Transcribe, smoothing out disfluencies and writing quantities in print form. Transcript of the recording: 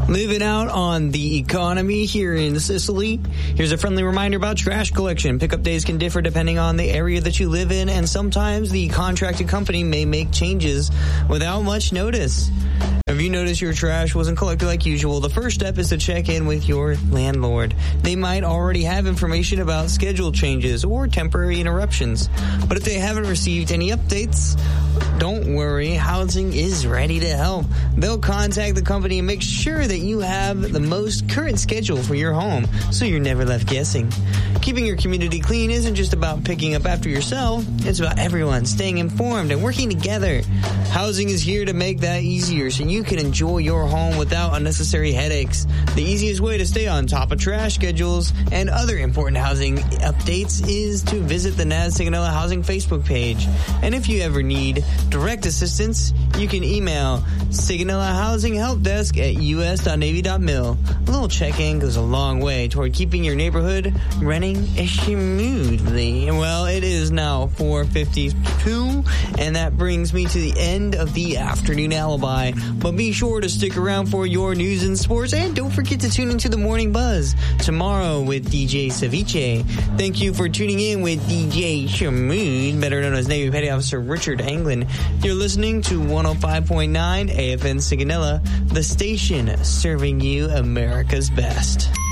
Moving out on the economy here in Sicily. Here's a friendly reminder about trash collection. Pickup days can differ depending on the area that you live in, and sometimes the contracted company may make changes without much notice. If you notice your trash wasn't collected like usual, the first step is to check in with your landlord. They might already have information about schedule changes or temporary interruptions. But if they haven't received any updates, don't worry, Housing is ready to help. They'll contact the company and make sure that you have the most current schedule for your home, so you're never left guessing. Keeping your community clean isn't just about picking up after yourself, it's about everyone staying informed and working together. Housing is here to make that easier so you can enjoy your home without unnecessary headaches. The easiest way to stay on top of trash schedules and other important housing updates is to visit the NAS Sigonella Housing Facebook page. And if you ever need direct assistance, you can email Sigonella Housing Help Desk at us.navy.mil. A little check-in goes a long way toward keeping your neighborhood running smoothly. Well, it is now 4:52, and that brings me to the end of the Afternoon Alibi. But be sure to stick around for your news and sports, and don't forget to tune into the Morning Buzz tomorrow with DJ Ceviche. Thank you for tuning in with DJ Shamoon, better known as Navy Petty Officer Richard Anglin. You're listening to 105.9 AFN Sigonella, the station serving you America's best.